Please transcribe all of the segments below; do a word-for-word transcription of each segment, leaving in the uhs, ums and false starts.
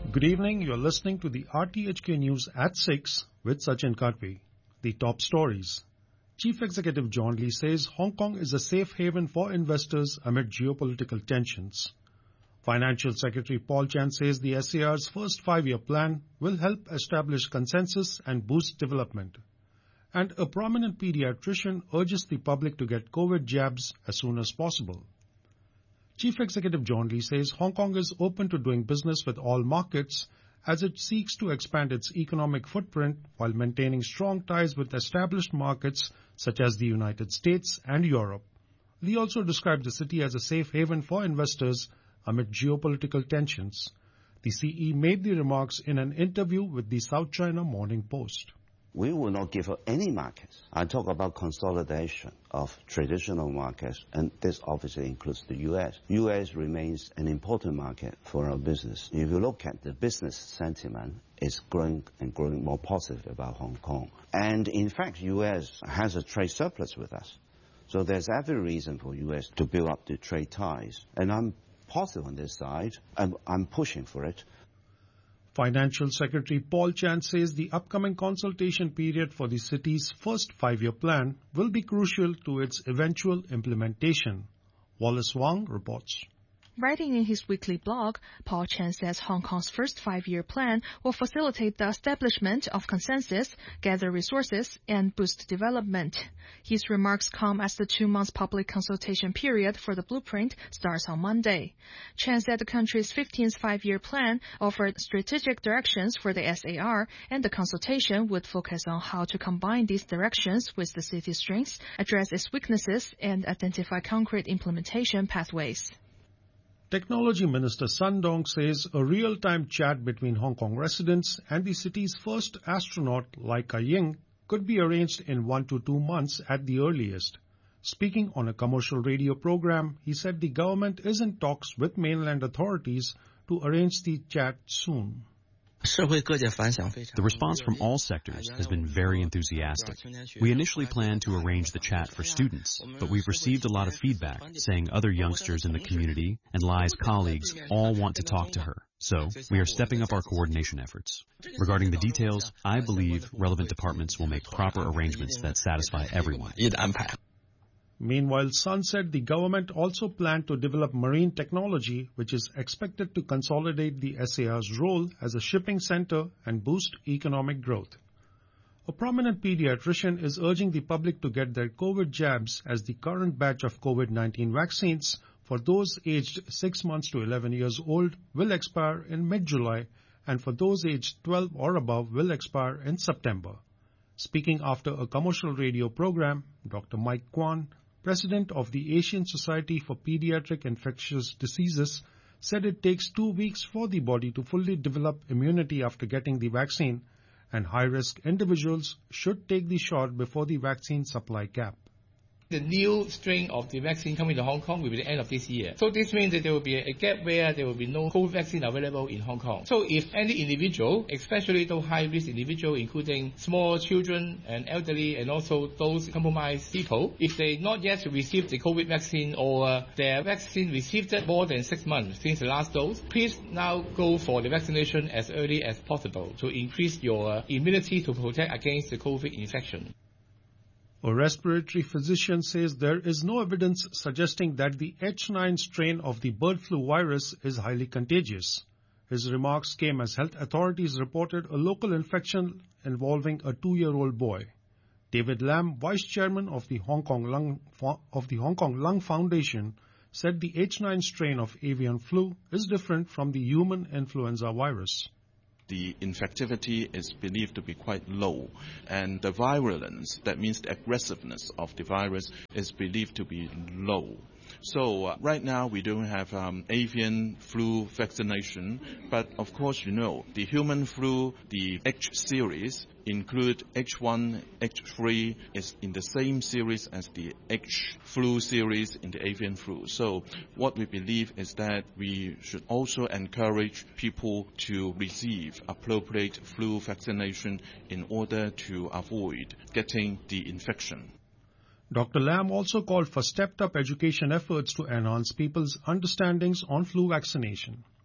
Good evening. You're listening to the R T H K News at six with Sachin Katwi. The top stories. Chief Executive John Lee says Hong Kong is a safe haven for investors amid geopolitical tensions. Financial Secretary Paul Chan says the S A R's first five-year plan will help establish consensus and boost development. And a prominent pediatrician urges the public to get COVID jabs as soon as possible. Chief Executive John Lee says Hong Kong is open to doing business with all markets as it seeks to expand its economic footprint while maintaining strong ties with established markets such as the United States and Europe. Lee also described the city as a safe haven for investors amid geopolitical tensions. The C E made the remarks in an interview with the South China Morning Post. We will not give up any markets. I talk about consolidation of traditional markets, and this obviously includes the U S. U S remains an important market for our business. If you look at the business sentiment, it's growing and growing more positive about Hong Kong. And in fact, U S has a trade surplus with us. So there's every reason for U S to build up the trade ties. And I'm positive on this side. I'm, I'm pushing for it. Financial Secretary Paul Chan says the upcoming consultation period for the city's first five-year plan will be crucial to its eventual implementation. Wallace Wang reports. Writing in his weekly blog, Paul Chan says Hong Kong's first five-year plan will facilitate the establishment of consensus, gather resources, and boost development. His remarks come as the two-month public consultation period for the blueprint starts on Monday. Chan said the country's fifteenth five-year plan offered strategic directions for the S A R, and the consultation would focus on how to combine these directions with the city's strengths, address its weaknesses, and identify concrete implementation pathways. Technology Minister Sun Dong says a real-time chat between Hong Kong residents and the city's first astronaut, Lai Ka-ying, could be arranged in one to two months at the earliest. Speaking on a commercial radio program, he said the government is in talks with mainland authorities to arrange the chat soon. The response from all sectors has been very enthusiastic. We initially planned to arrange the chat for students, but we've received a lot of feedback saying other youngsters in the community and Lai's colleagues all want to talk to her. So we are stepping up our coordination efforts. Regarding the details, I believe relevant departments will make proper arrangements that satisfy everyone. Meanwhile, Sun said the government also planned to develop marine technology, which is expected to consolidate the S A R's role as a shipping center and boost economic growth. A prominent pediatrician is urging the public to get their COVID jabs as the current batch of COVID nineteen vaccines for those aged six months to eleven years old will expire in mid-July, and for those aged twelve or above will expire in September. Speaking after a commercial radio program, Doctor Mike Kwan, President of the Asian Society for Pediatric Infectious Diseases, said it takes two weeks for the body to fully develop immunity after getting the vaccine, and high-risk individuals should take the shot before the vaccine supply cap. The new strain of the vaccine coming to Hong Kong will be the end of this year. So this means that there will be a gap where there will be no COVID vaccine available in Hong Kong. So if any individual, especially those high-risk individuals, including small children and elderly and also those compromised people, if they not yet received the COVID vaccine or uh, their vaccine received more than six months since the last dose, please now go for the vaccination as early as possible to increase your immunity to protect against the COVID infection. A respiratory physician says there is no evidence suggesting that the H nine strain of the bird flu virus is highly contagious. His remarks came as health authorities reported a local infection involving a two-year-old boy. David Lam, vice chairman of the Hong Kong Lung, of the Hong Kong Lung Foundation, said the H nine strain of avian flu is different from the human influenza virus. The infectivity is believed to be quite low, and the virulence, that means the aggressiveness of the virus, is believed to be low. So uh, right now we don't have um, avian flu vaccination, but of course you know the human flu, the H series, include H one, H three is in the same series as the H flu series in the avian flu. So what we believe is that we should also encourage people to receive appropriate flu vaccination in order to avoid getting the infection. Doctor Lam also called for stepped-up education efforts to enhance people's understandings on flu vaccination.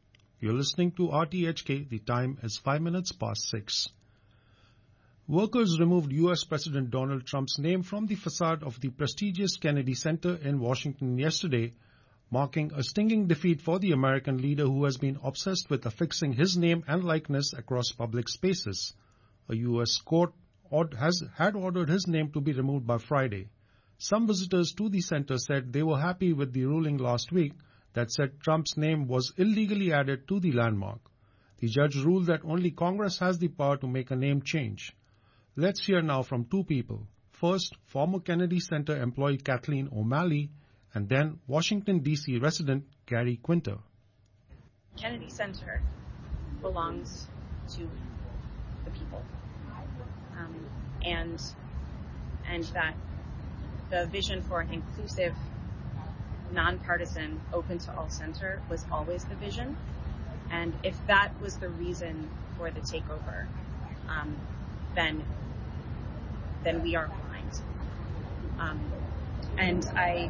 You're listening to R T H K. The time is five minutes past six. Workers removed U S President Donald Trump's name from the facade of the prestigious Kennedy Center in Washington yesterday, marking a stinging defeat for the American leader who has been obsessed with affixing his name and likeness across public spaces. A U S court has, had ordered his name to be removed by Friday. Some visitors to the center said they were happy with the ruling last week that said Trump's name was illegally added to the landmark. The judge ruled that only Congress has the power to make a name change. Let's hear now from two people. First, former Kennedy Center employee Kathleen O'Malley, and then Washington, D C resident Gary Quinter. Kennedy Center belongs to the people. Um, and, and that the vision for an inclusive, nonpartisan, open to all center was always the vision. And if that was the reason for the takeover, um, then then we are blind. Um, and I,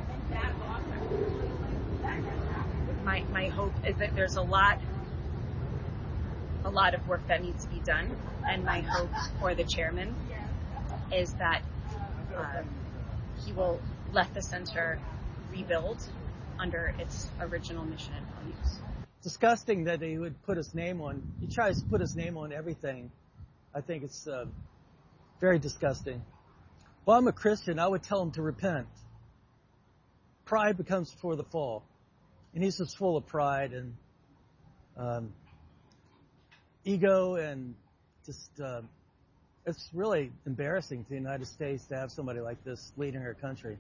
my my hope is that there's a lot, a lot of work that needs to be done, and my hope for the chairman is that uh, he will let the center rebuild under its original mission and values. Disgusting that he would put his name on. He tries to put his name on everything. I think it's uh, very disgusting. Well, I'm a Christian. I would tell him to repent. Pride becomes before the fall. And he's just full of pride and um, ego, and just uh, it's really embarrassing to the United States to have somebody like this leading our country.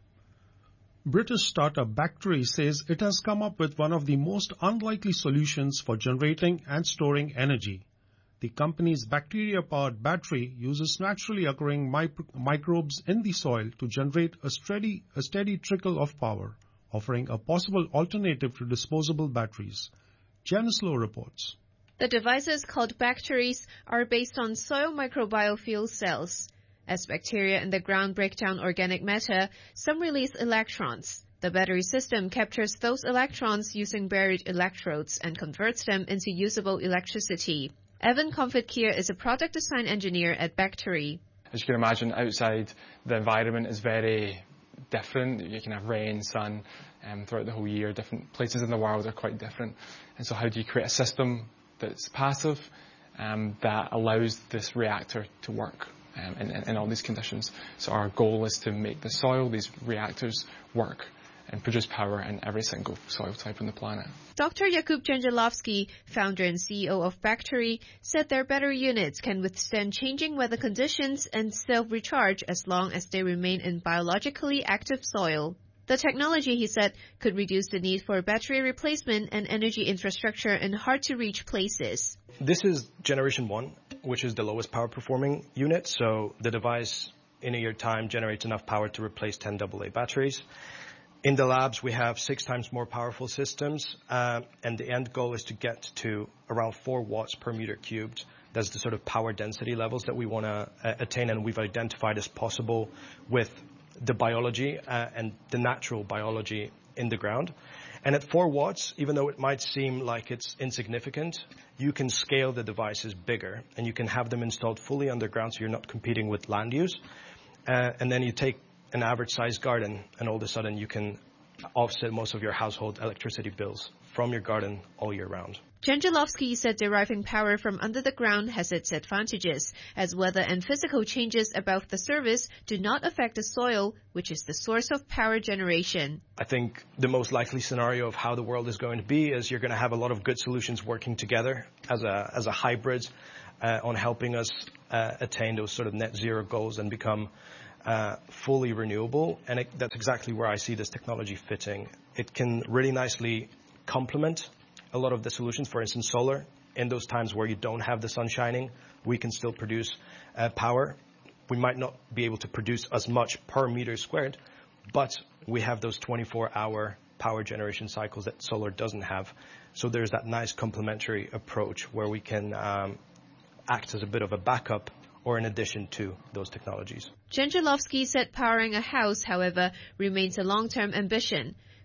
British startup Bactery says it has come up with one of the most unlikely solutions for generating and storing energy. The company's bacteria-powered battery uses naturally occurring mi- microbes in the soil to generate a steady, a steady trickle of power, offering a possible alternative to disposable batteries. Janice Lowe reports. The devices, called Bacteries, are based on soil microbial fuel cells. As bacteria in the ground break down organic matter, some release electrons. The battery system captures those electrons using buried electrodes and converts them into usable electricity. Evan Comfort-Keir is a product design engineer at Bactery. As you can imagine, outside the environment is very different. You can have rain, sun, um, throughout the whole year. Different places in the world are quite different. And so how do you create a system that's passive, um, that allows this reactor to work um, in, in all these conditions? So our goal is to make the soil, these reactors, work and produce power in every single soil type on the planet. Doctor Jakub Jędrzejowski, founder and C E O of Bactery, said their battery units can withstand changing weather conditions and self-recharge as long as they remain in biologically active soil. The technology, he said, could reduce the need for battery replacement and energy infrastructure in hard-to-reach places. This is generation one, which is the lowest power performing unit. So the device in a year time generates enough power to replace ten double A batteries. In the labs, we have six times more powerful systems, uh, and the end goal is to get to around four watts per meter cubed. That's the sort of power density levels that we want to uh, attain, and we've identified as possible with the biology uh, and the natural biology in the ground. And at four watts, even though it might seem like it's insignificant, you can scale the devices bigger, and you can have them installed fully underground so you're not competing with land use. Uh, and then you take an average-sized garden, and all of a sudden you can offset most of your household electricity bills from your garden all year round. Jędrzejowski said deriving power from under the ground has its advantages, as weather and physical changes above the surface do not affect the soil, which is the source of power generation. I think the most likely scenario of how the world is going to be is you're going to have a lot of good solutions working together as a as a hybrid uh, on helping us uh, attain those sort of net zero goals and become Uh, fully renewable, and it, that's exactly where I see this technology fitting. It can really nicely complement a lot of the solutions. For instance, solar. In those times where you don't have the sun shining, we can still produce uh, power. We might not be able to produce as much per meter squared, but we have those twenty-four hour power generation cycles that solar doesn't have. So there's that nice complementary approach where we can um, act as a bit of a backup or in addition to those technologies. Jędrzejowski said powering a house, however, remains a long-term ambition.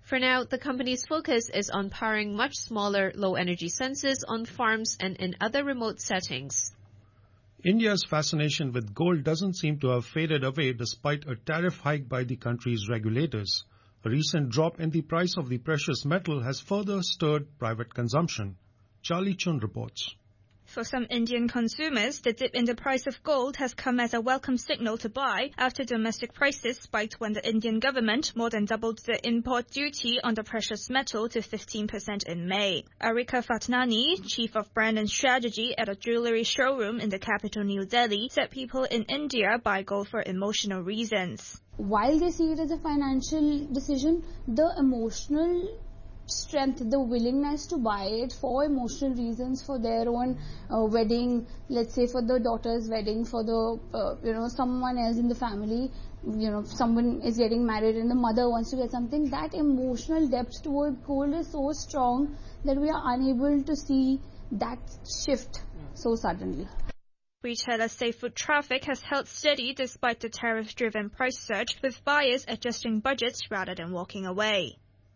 For now, the company's focus is on powering much smaller, low-energy sensors on farms and in other remote settings. India's fascination with gold doesn't seem to have faded away despite a tariff hike by the country's regulators. A recent drop in the price of the precious metal has further stirred private consumption. Charlie Chun reports. For some Indian consumers, the dip in the price of gold has come as a welcome signal to buy after domestic prices spiked when the Indian government more than doubled the import duty on the precious metal to fifteen percent in May. Arika Fatnani, chief of brand and strategy at a jewellery showroom in the capital New Delhi, said people in India buy gold for emotional reasons. While they see it as a financial decision, the emotional strength, the willingness to buy it for emotional reasons, for their own uh, wedding, let's say for the daughter's wedding, for the, uh, you know, someone else in the family, you know, someone is getting married and the mother wants to get something, that emotional depth toward gold is so strong that we are unable to see that shift so suddenly. Retailers say foot traffic has held steady despite the tariff-driven price surge, with buyers adjusting budgets rather than walking away.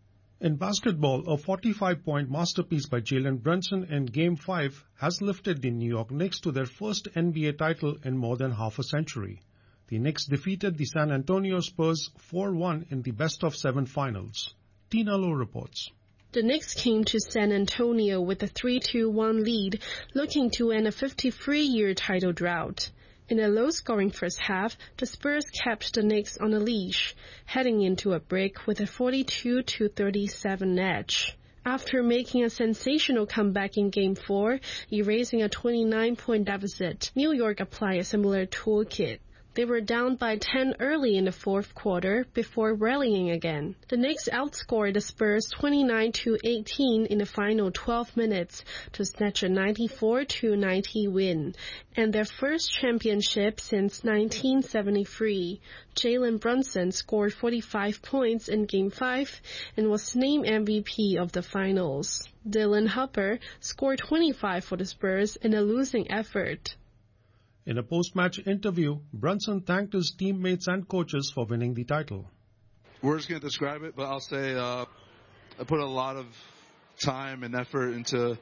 In basketball, a forty-five point masterpiece by Jalen Brunson in Game five has lifted the New York Knicks to their first N B A title in more than half a century. The Knicks defeated the San Antonio Spurs four one in the best-of-seven finals. Tina Low reports. The Knicks came to San Antonio with a three two one lead, looking to end a fifty-three year title drought. In a low-scoring first half, the Spurs kept the Knicks on a leash, heading into a break with a forty-two to thirty-seven edge. After making a sensational comeback in Game four, erasing a twenty-nine point deficit, New York applied a similar toolkit. They were down by ten early in the fourth quarter before rallying again. The Knicks outscored the Spurs twenty-nine to eighteen in the final twelve minutes to snatch a ninety-four to ninety win, and their first championship since nineteen seventy-three. Jalen Brunson scored forty-five points in Game five and was named M V P of the finals. Dylan Hopper scored twenty-five for the Spurs in a losing effort. In a post-match interview, Brunson thanked his teammates and coaches for winning the title. Words can't describe it, but I'll say uh, I put a lot of time and effort into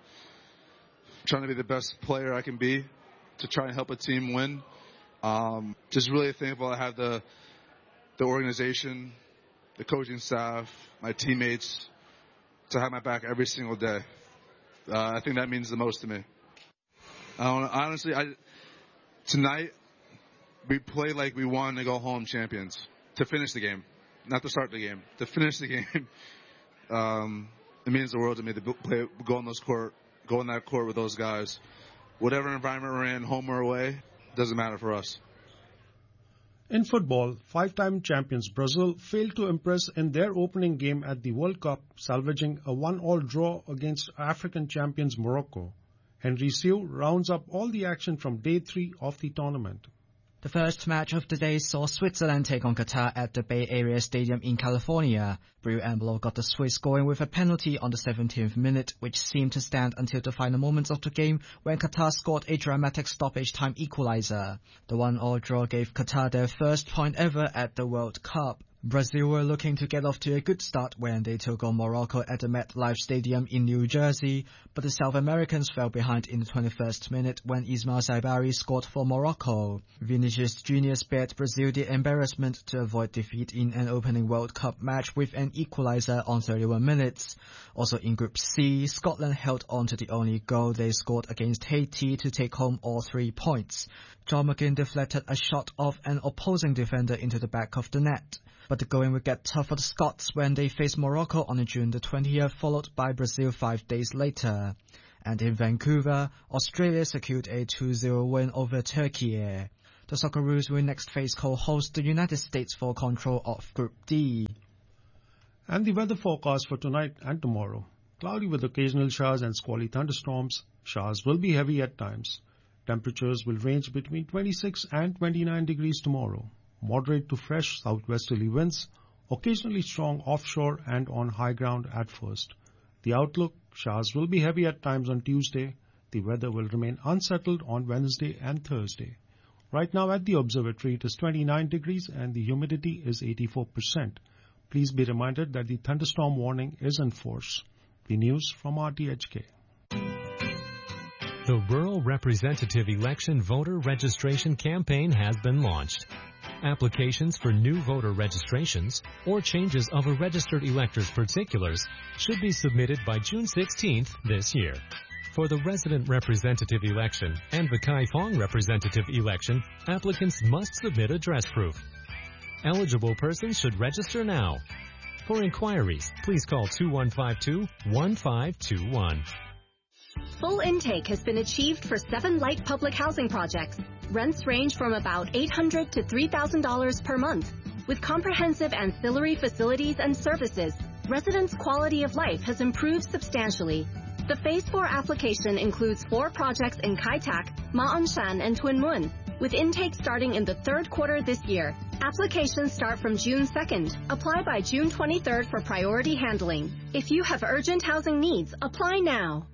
trying to be the best player I can be to try and help a team win. Um, just really thankful I have the the organization, the coaching staff, my teammates to have my back every single day. Uh, I think that means the most to me. I don't, honestly, I. Tonight, we play like we won to go home champions. To finish the game. Not to start the game. To finish the game. Um, it means the world to me to play, go on those court, go in that court with those guys. Whatever environment we're in, home or away, doesn't matter for us. In football, five-time champions Brazil failed to impress in their opening game at the World Cup, salvaging a one-all draw against African champions Morocco. Henry Siu rounds up all the action from day three of the tournament. The first match of the day saw Switzerland take on Qatar at the Bay Area Stadium in California. Blue and Blue got the Swiss going with a penalty on the seventeenth minute, which seemed to stand until the final moments of the game when Qatar scored a dramatic stoppage time equalizer. The one-all draw gave Qatar their first point ever at the World Cup. Brazil were looking to get off to a good start when they took on Morocco at the MetLife Stadium in New Jersey, but the South Americans fell behind in the twenty-first minute when Ismail Saibari scored for Morocco. Vinicius Junior spared Brazil the embarrassment to avoid defeat in an opening World Cup match with an equalizer on thirty-one minutes. Also in Group C, Scotland held on to the only goal they scored against Haiti to take home all three points. John McGinn deflected a shot of an opposing defender into the back of the net. But the going would get tough for the Scots when they faced Morocco on June the twentieth, followed by Brazil five days later. And in Vancouver, Australia secured a two zero win over Turkey. The Socceroos will next face co-host the United States for control of Group D. And the weather forecast for tonight and tomorrow. Cloudy with occasional showers and squally thunderstorms. Showers will be heavy at times. Temperatures will range between twenty-six and twenty-nine degrees tomorrow. Moderate to fresh southwesterly winds, occasionally strong offshore and on high ground at first. The outlook, showers will be heavy at times on Tuesday. The weather will remain unsettled on Wednesday and Thursday. Right now at the observatory it is twenty-nine degrees and the humidity is eighty-four percent. Please be reminded that the thunderstorm warning is in force. The news from R T H K. The Rural Representative Election Voter Registration Campaign has been launched. Applications for new voter registrations or changes of a registered elector's particulars should be submitted by June sixteenth this year. For the resident representative election and the Kaifeng representative election, applicants must submit address proof. Eligible persons should register now. For inquiries, please call two one five two, one five two one. Full intake has been achieved for seven light public housing projects. Rents range from about eight hundred dollars to three thousand dollars per month. With comprehensive ancillary facilities and services, residents' quality of life has improved substantially. The Phase four application includes four projects in Kai Tak, Ma On Shan, and Tuen Mun, with intake starting in the third quarter this year. Applications start from June second. Apply by June twenty-third for priority handling. If you have urgent housing needs, apply now.